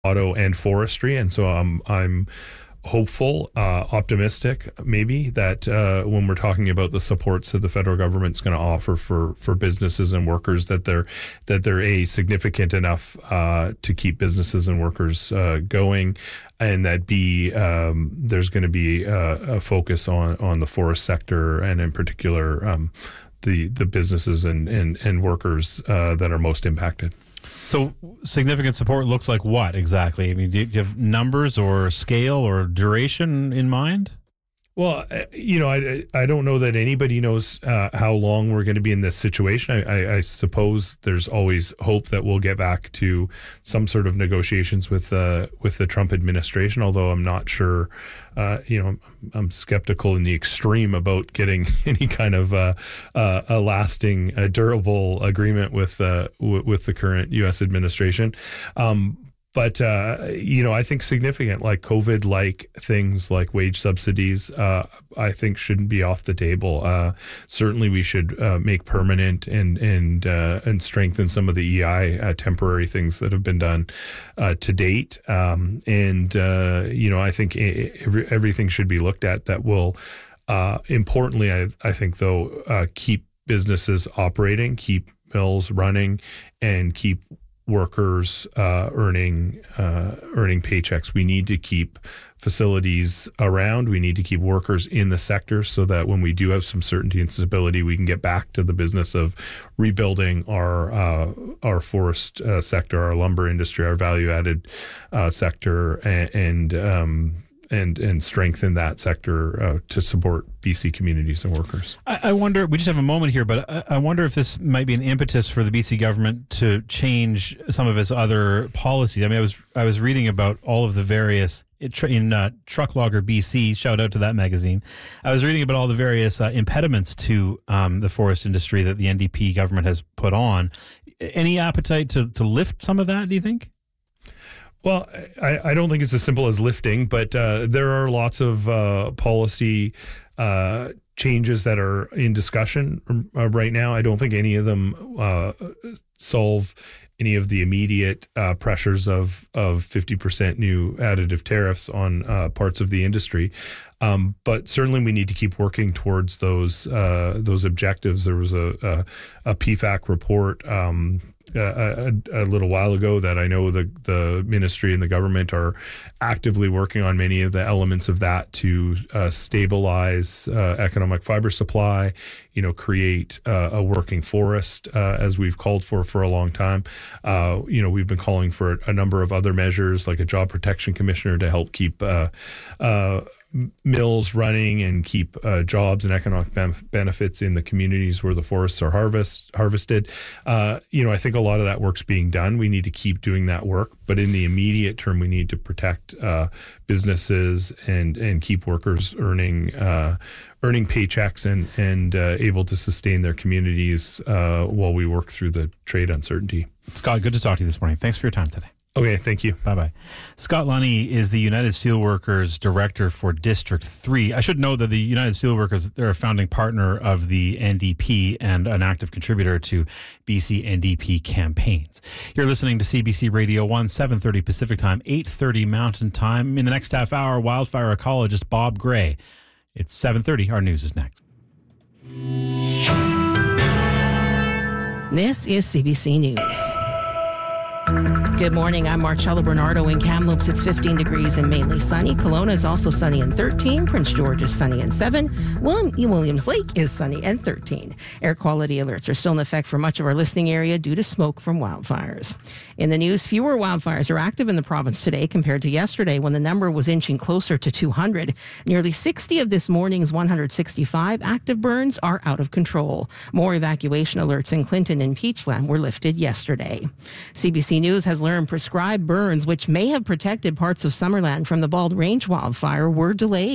auto and forestry, and so I'm hopeful, optimistic, maybe that when we're talking about the supports that the federal government's going to offer for businesses and workers, that they're significant enough to keep businesses and workers going, and that there's going to be a focus on the forest sector, and in particular the businesses and workers that are most impacted. So significant support looks like what exactly? I mean, do you have numbers or scale or duration in mind? Well, I don't know that anybody knows how long we're going to be in this situation. I suppose there's always hope that we'll get back to some sort of negotiations with the Trump administration, although I'm not sure. I'm skeptical in the extreme about getting any kind of a lasting, durable agreement with the current U.S. administration. But, I think significant, like COVID-like things like wage subsidies, I think shouldn't be off the table. Certainly we should make permanent and strengthen some of the EI temporary things that have been done to date. I think everything should be looked at that will, importantly, I think, though, keep businesses operating, keep mills running, and keep workers earning paychecks. We need to keep facilities around. We need to keep workers in the sector so that when we do have some certainty and stability, we can get back to the business of rebuilding our forest sector, our lumber industry, our value-added sector, and strengthen that sector to support BC communities and workers. I wonder, we just have a moment here, but I wonder if this might be an impetus for the BC government to change some of its other policies. I mean, I was reading about all of the various, in Trucklogger BC, shout out to that magazine. I was reading about all the various impediments to the forest industry that the NDP government has put on. Any appetite to lift some of that, do you think? Well, I don't think it's as simple as lifting, but there are lots of policy changes that are in discussion right now. I don't think any of them solve any of the immediate pressures of 50% new additive tariffs on parts of the industry. But certainly we need to keep working towards those objectives. There was a PFAC report a little while ago that I know the ministry and the government are actively working on many of the elements of that to stabilize economic fiber supply, create a working forest as we've called for a long time. We've been calling for a number of other measures like a job protection commissioner to help keep mills running and keep jobs and economic benefits in the communities where the forests are harvested. I think a lot of that work's being done. We need to keep doing that work, but in the immediate term, we need to protect businesses and keep workers earning paychecks and able to sustain their communities while we work through the trade uncertainty. Scott, good to talk to you this morning. Thanks for your time today. Okay, thank you. Bye-bye. Scott Lunny is the United Steelworkers Director for District 3. I should know that the United Steelworkers, they're a founding partner of the NDP and an active contributor to BC NDP campaigns. You're listening to CBC Radio 1, 7:30 Pacific Time, 8:30 Mountain Time. In the next half hour, wildfire ecologist Bob Gray. It's 7:30. Our news is next. This is CBC News. Good morning. I'm Marcella Bernardo in Kamloops. It's 15 degrees and mainly sunny. Kelowna is also sunny and 13. Prince George is sunny and 7. Williams Lake is sunny and 13. Air quality alerts are still in effect for much of our listening area due to smoke from wildfires. In the news, fewer wildfires are active in the province today compared to yesterday when the number was inching closer to 200. Nearly 60 of this morning's 165 active burns are out of control. More evacuation alerts in Clinton and Peachland were lifted yesterday. CBC News has learned prescribed burns, which may have protected parts of Summerland from the Bald Range wildfire, were delayed.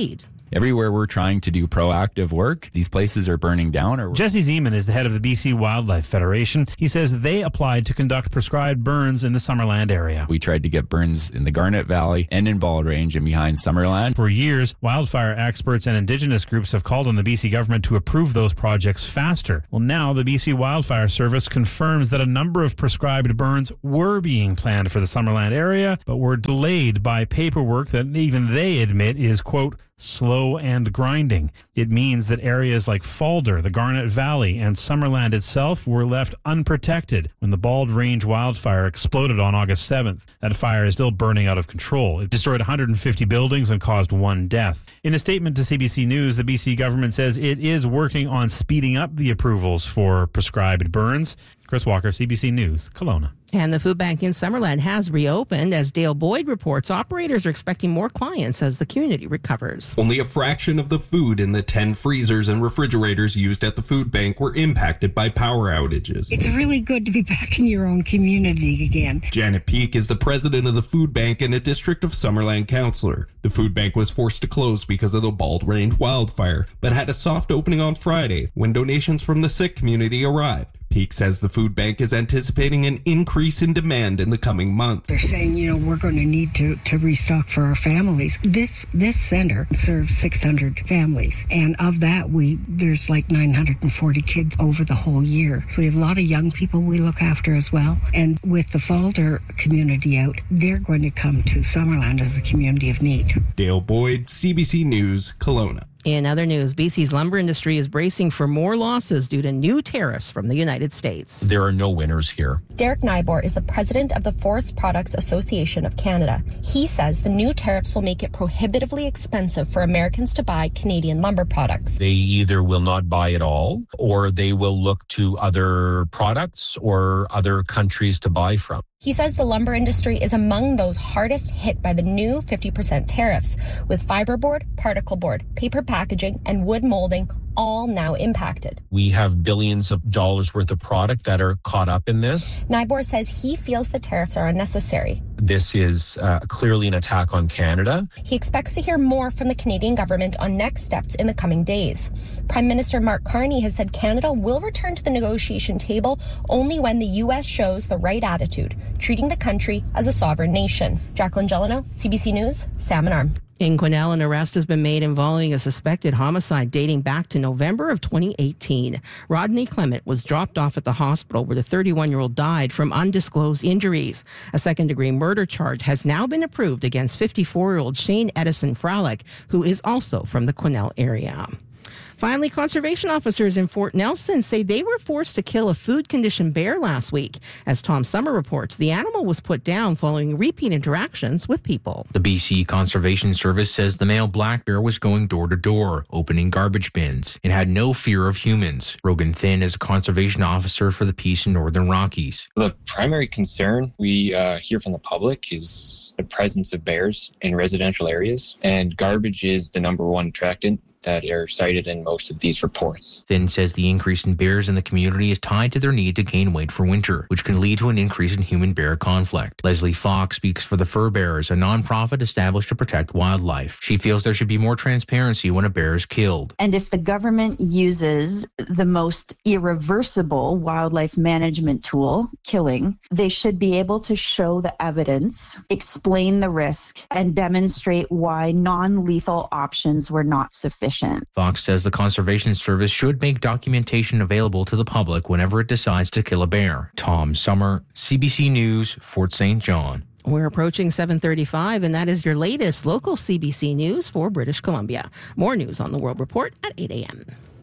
Everywhere we're trying to do proactive work, these places are burning down. Jesse Zeman is the head of the BC Wildlife Federation. He says they applied to conduct prescribed burns in the Summerland area. We tried to get burns in the Garnet Valley and in Bald Range and behind Summerland. For years, wildfire experts and Indigenous groups have called on the BC government to approve those projects faster. Well, now the BC Wildfire Service confirms that a number of prescribed burns were being planned for the Summerland area, but were delayed by paperwork that even they admit is, quote, slow and grinding. It means that areas like Falder, the Garnet Valley, and Summerland itself were left unprotected when the Bald Range wildfire exploded on August 7th. That fire is still burning out of control. It destroyed 150 buildings and caused one death. In a statement to CBC News, the BC government says it is working on speeding up the approvals for prescribed burns. Chris Walker, CBC News, Kelowna. And the food bank in Summerland has reopened. As Dale Boyd reports, operators are expecting more clients as the community recovers. Only a fraction of the food in the 10 freezers and refrigerators used at the food bank were impacted by power outages. It's really good to be back in your own community again. Janet Peak is the president of the food bank and a District of Summerland councillor. The food bank was forced to close because of the Bald Range wildfire, but had a soft opening on Friday when donations from the Sikh community arrived. Peak says the food bank is anticipating an increase in demand in the coming months. They're saying, we're going to need to restock for our families. This center serves 600 families, and of that, there's like 940 kids over the whole year. So we have a lot of young people we look after as well. And with the Falder community out, they're going to come to Summerland as a community of need. Dale Boyd, CBC News, Kelowna. In other news, BC's lumber industry is bracing for more losses due to new tariffs from the United States. There are no winners here. Derek Nybor is the president of the Forest Products Association of Canada. He says the new tariffs will make it prohibitively expensive for Americans to buy Canadian lumber products. They either will not buy at all, or they will look to other products or other countries to buy from. He says the lumber industry is among those hardest hit by the new 50% tariffs, with fiberboard, particle board, paper packaging, and wood molding all now impacted. We have billions of dollars worth of product that are caught up in this. Nybor says he feels the tariffs are unnecessary. This is clearly an attack on Canada. He expects to hear more from the Canadian government on next steps in the coming days. Prime Minister Mark Carney has said Canada will return to the negotiation table only when the U.S. shows the right attitude, treating the country as a sovereign nation. Jacqueline Gelano, CBC News, Salmon Arm. In Quesnel, an arrest has been made involving a suspected homicide dating back to November of 2018. Rodney Clement was dropped off at the hospital where the 31-year-old died from undisclosed injuries. A second-degree murder charge has now been approved against 54-year-old Shane Edison Fralick, who is also from the Quesnel area. Finally, conservation officers in Fort Nelson say they were forced to kill a food-conditioned bear last week. As Tom Summer reports, the animal was put down following repeat interactions with people. The BC Conservation Service says the male black bear was going door to door, opening garbage bins, and had no fear of humans. Rogan Thin is a conservation officer for the Peace in Northern Rockies. The primary concern we hear from the public is the presence of bears in residential areas, and garbage is the number one attractant that are cited in most of these reports. Thin says the increase in bears in the community is tied to their need to gain weight for winter, which can lead to an increase in human-bear conflict. Leslie Fox speaks for the Fur Bearers, a nonprofit established to protect wildlife. She feels there should be more transparency when a bear is killed. And if the government uses the most irreversible wildlife management tool, killing, they should be able to show the evidence, explain the risk, and demonstrate why non-lethal options were not sufficient. Fox says the Conservation Service should make documentation available to the public whenever it decides to kill a bear. Tom Summer, CBC News, Fort St. John. We're approaching 7:35, and that is your latest local CBC News for British Columbia. More news on the World Report at 8 a.m.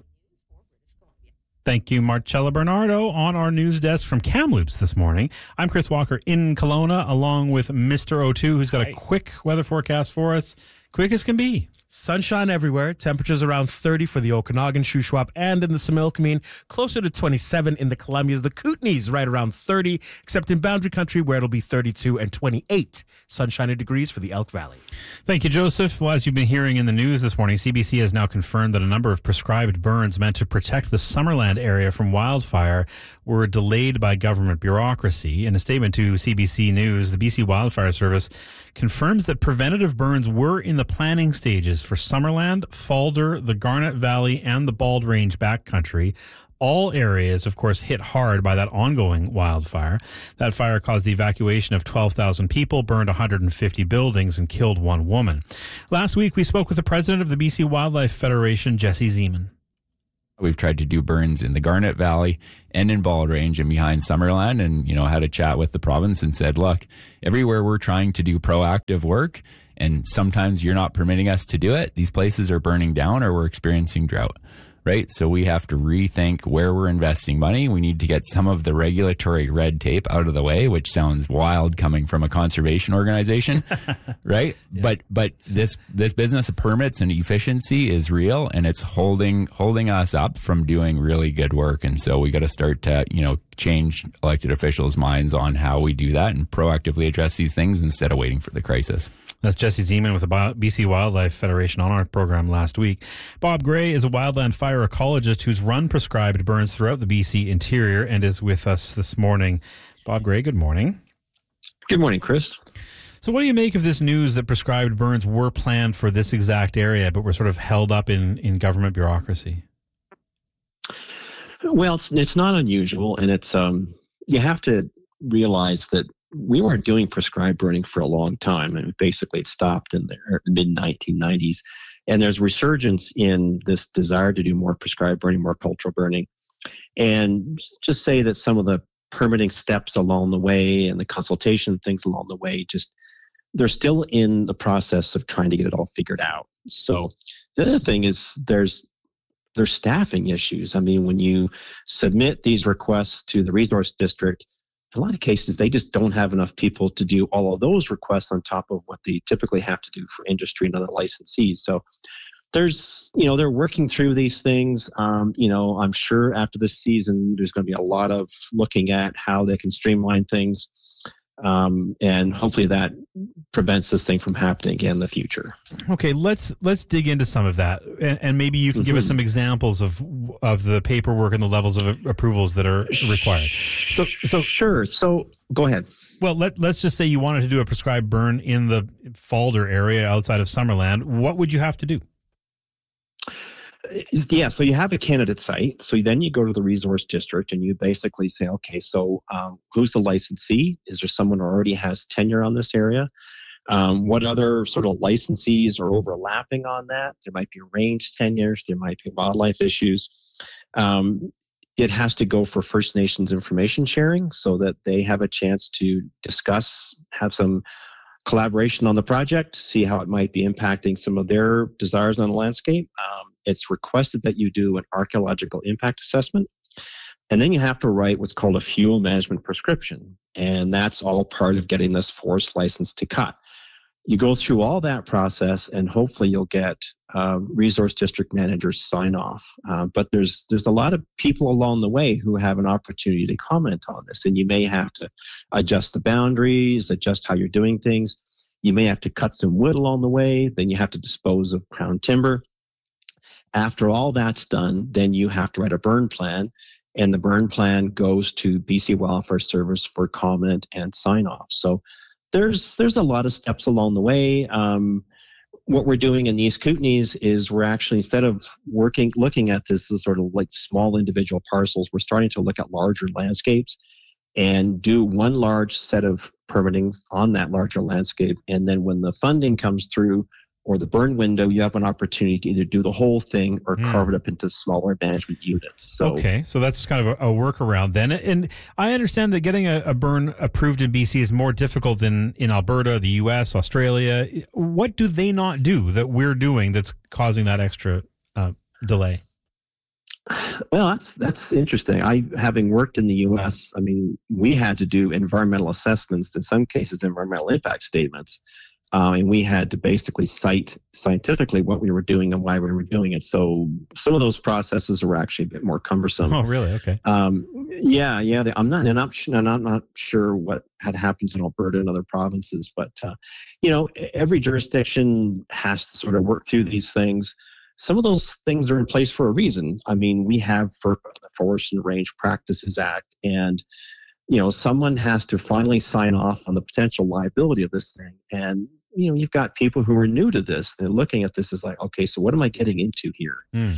Thank you, Marcella Bernardo, on our news desk from Kamloops this morning. I'm Chris Walker in Kelowna, along with Mr. O2, who's got a quick weather forecast for us. Quick as can be. Sunshine everywhere. Temperatures around 30 for the Okanagan, Shuswap, and in the Similkameen. Closer to 27 in the Columbias. The Kootenays right around 30, except in Boundary Country where it'll be 32 and 28 sunshiny degrees for the Elk Valley. Thank you, Joseph. Well, as you've been hearing in the news this morning, CBC has now confirmed that a number of prescribed burns meant to protect the Summerland area from wildfire were delayed by government bureaucracy. In a statement to CBC News, the BC Wildfire Service confirms that preventative burns were in the planning stages for Summerland, Falder, the Garnet Valley, and the Bald Range backcountry. All areas, of course, hit hard by that ongoing wildfire. That fire caused the evacuation of 12,000 people, burned 150 buildings, and killed one woman. Last week, we spoke with the president of the BC Wildlife Federation, Jesse Zeman. We've tried to do burns in the Garnet Valley and in Bald Range and behind Summerland, and, had a chat with the province and said, look, everywhere we're trying to do proactive work, and sometimes you're not permitting us to do it, these places are burning down or we're experiencing drought. Right? So we have to rethink where we're investing money. We need to get some of the regulatory red tape out of the way, which sounds wild coming from a conservation organization, right? Yeah. But this business of permits and efficiency is real, and it's holding us up from doing really good work. And so we got to start to, change elected officials' minds on how we do that and proactively address these things instead of waiting for the crisis. That's Jesse Zeman with the BC Wildlife Federation on our program last week. Bob Gray is a wildland fire ecologist who's run prescribed burns throughout the BC interior and is with us this morning. Bob Gray, good morning. Good morning, Chris. So what do you make of this news that prescribed burns were planned for this exact area, but were sort of held up in government bureaucracy? Well, it's not unusual, and it's you have to realize that we weren't doing prescribed burning for a long time, and basically it stopped in the mid-1990s. And there's resurgence in this desire to do more prescribed burning, more cultural burning. And just say that some of the permitting steps along the way and the consultation things along the way, they're still in the process of trying to get it all figured out. So the other thing is there's staffing issues. I mean, when you submit these requests to the resource district, in a lot of cases, they just don't have enough people to do all of those requests on top of what they typically have to do for industry and other licensees. So they're working through these things. I'm sure after this season, there's going to be a lot of looking at how they can streamline things. And hopefully that prevents this thing from happening again in the future. Okay, let's dig into some of that, and maybe you can give us some examples of the paperwork and the levels of approvals that are required. So sure. So go ahead. Well, let's just say you wanted to do a prescribed burn in the Falder area outside of Summerland. What would you have to do? Yeah, so you have a candidate site. So then you go to the resource district and you basically say, okay, so who's the licensee? Is there someone who already has tenure on this area? What other sort of licensees are overlapping on that? There might be range tenures. There might be wildlife issues. It has to go for First Nations information sharing so that they have a chance to discuss, have some collaboration on the project, see how it might be impacting some of their desires on the landscape. It's requested that you do an archaeological impact assessment. And then you have to write what's called a fuel management prescription. And that's all part of getting this forest license to cut. You go through all that process and hopefully you'll get resource district managers sign off. But there's a lot of people along the way who have an opportunity to comment on this. And you may have to adjust the boundaries, adjust how you're doing things. You may have to cut some wood along the way. Then you have to dispose of crown timber. After all that's done, then you have to write a burn plan. And the burn plan goes to BC Wildfire Service for comment and sign off. So there's a lot of steps along the way. What we're doing in the East Kootenays is we're actually, instead of looking at this as sort of like small individual parcels, we're starting to look at larger landscapes and do one large set of permittings on that larger landscape. And then when the funding comes through or the burn window, you have an opportunity to either do the whole thing or carve it up into smaller management units. So, okay, so that's kind of a workaround then. And I understand that getting a burn approved in BC is more difficult than in Alberta, the U.S., Australia. What do they not do that we're doing that's causing that extra delay? Well, that's interesting. Having worked in the U.S., I mean, we had to do environmental assessments, in some cases environmental impact statements. And we had to basically cite scientifically what we were doing and why we were doing it. So some of those processes were actually a bit more cumbersome. Oh, really? Okay. Yeah. I'm not sure what had happened in Alberta and other provinces, but every jurisdiction has to sort of work through these things. Some of those things are in place for a reason. I mean, we have FERPA, the Forest and Range Practices Act, and someone has to finally sign off on the potential liability of this thing. And you've got people who are new to this. They're looking at this as like, okay, so what am I getting into here?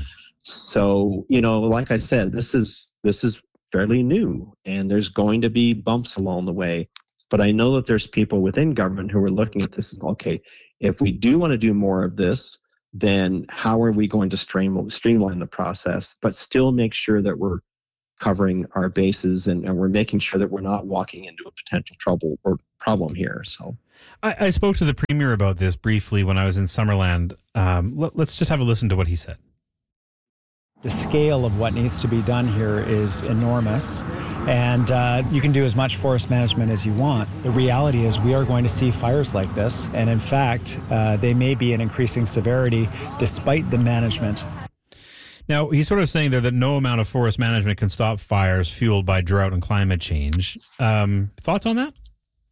So, like I said, this is fairly new, and there's going to be bumps along the way. But I know that there's people within government who are looking at this and, okay, if we do want to do more of this, then how are we going to streamline the process, but still make sure that we're covering our bases and we're making sure that we're not walking into a potential trouble or problem here. So I spoke to the Premier about this briefly when I was in Summerland. Let's just have a listen to what he said. The scale of what needs to be done here is enormous, and you can do as much forest management as you want. The reality is we are going to see fires like this, and in fact, they may be in increasing severity despite the management. Now, he's sort of saying there that no amount of forest management can stop fires fueled by drought and climate change. Thoughts on that?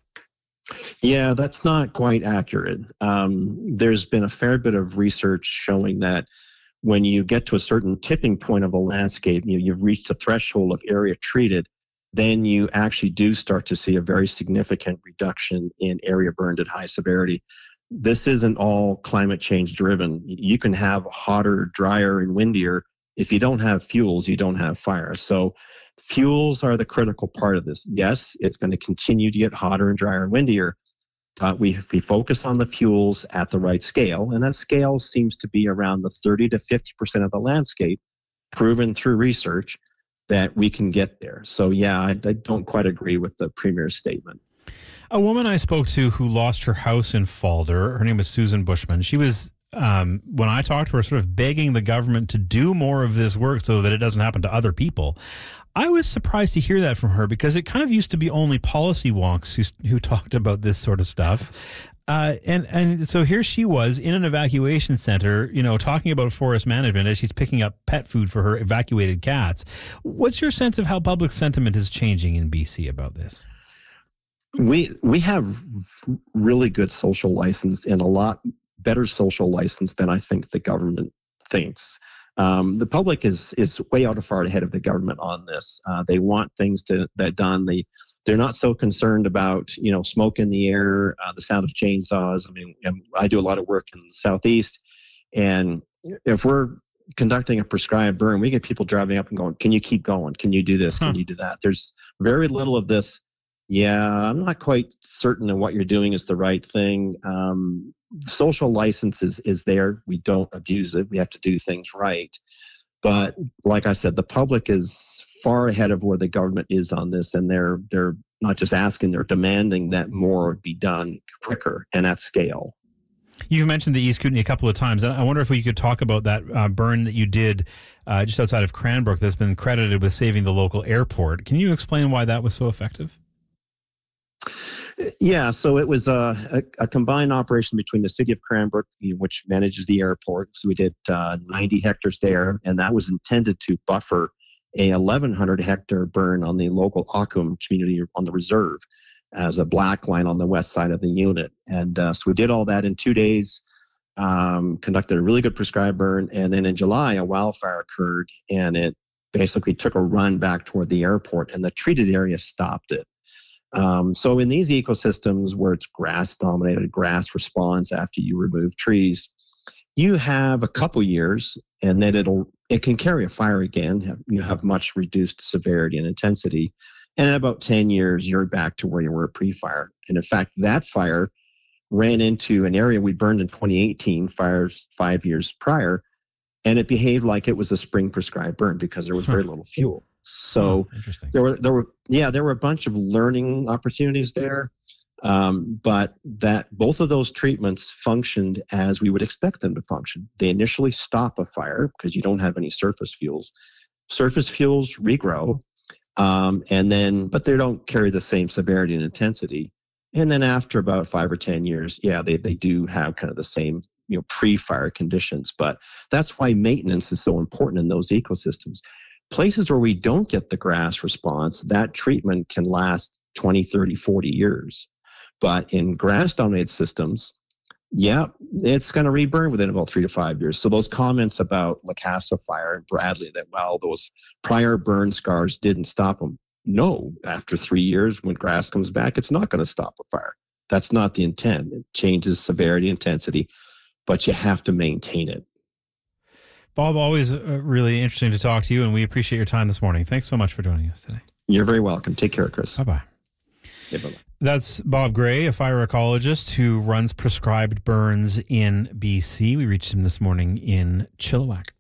Yeah, that's not quite accurate. There's been a fair bit of research showing that when you get to a certain tipping point of a landscape, you've reached a threshold of area treated, then you actually do start to see a very significant reduction in area burned at high severity. This isn't all climate change driven. You can have hotter, drier, and windier. If you don't have fuels, you don't have fire. So fuels are the critical part of this. Yes, it's going to continue to get hotter and drier and windier. We focus on the fuels at the right scale, and that scale seems to be around the 30 to 50% of the landscape, proven through research that we can get there. So yeah, I don't quite agree with the Premier's statement. A woman I spoke to who lost her house in Falder, her name was Susan Bushman. She was, when I talked to her, sort of begging the government to do more of this work so that it doesn't happen to other people. I was surprised to hear that from her because it kind of used to be only policy wonks who talked about this sort of stuff. And so here she was in an evacuation center, talking about forest management as she's picking up pet food for her evacuated cats. What's your sense of how public sentiment is changing in BC about this? We have really good social license and a lot better social license than I think the government thinks. The public is way out of far ahead of the government on this. They want things that done. They're not so concerned about smoke in the air, the sound of chainsaws. I mean, I do a lot of work in the Southeast, and if we're conducting a prescribed burn, we get people driving up and going, "Can you keep going? Can you do this? Can you do that?" There's very little of this. Yeah, I'm not quite certain that what you're doing is the right thing. Social license is there. We don't abuse it. We have to do things right. But like I said, the public is far ahead of where the government is on this, and they're not just asking, they're demanding that more be done quicker and at scale. You've mentioned the East Kootenay a couple of times, and I wonder if we could talk about that burn that you did just outside of Cranbrook that's been credited with saving the local airport. Can you explain why that was so effective? Yeah, so it was a combined operation between the city of Cranbrook, which manages the airport. So we did 90 hectares there, and that was intended to buffer a 1,100 hectare burn on the local Ockham community on the reserve as a black line on the west side of the unit. And so we did all that in 2 days, conducted a really good prescribed burn, and then in July, a wildfire occurred, and it basically took a run back toward the airport, and the treated area stopped it. So in these ecosystems where it's grass-dominated, grass responds after you remove trees, you have a couple years, and then it can carry a fire again. You have much reduced severity and intensity. And in about 10 years, you're back to where you were pre-fire. And in fact, that fire ran into an area we burned in 2018, fires 5 years prior, and it behaved like it was a spring prescribed burn because there was very little fuel. So there were a bunch of learning opportunities there, but that both of those treatments functioned as we would expect them to function. They initially stop a fire because you don't have any surface fuels. Surface fuels regrow, but they don't carry the same severity and intensity. And then after about 5 or 10 years, they do have kind of the same pre-fire conditions. But that's why maintenance is so important in those ecosystems. Places where we don't get the grass response, that treatment can last 20, 30, 40 years. But in grass-dominated systems, it's going to reburn within about 3 to 5 years. So those comments about Lacasa Fire and Bradley that, those prior burn scars didn't stop them. No, after 3 years, when grass comes back, it's not going to stop a fire. That's not the intent. It changes severity, intensity, but you have to maintain it. Bob, always really interesting to talk to you, and we appreciate your time this morning. Thanks so much for joining us today. You're very welcome. Take care, Chris. Bye-bye. Yeah, bye-bye. That's Bob Gray, a fire ecologist who runs prescribed burns in BC. We reached him this morning in Chilliwack.